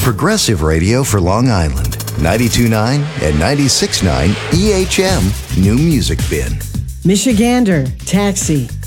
Progressive radio for Long Island. 92.9 and 96.9 EHM New Music Bin. Michigander, Taxi.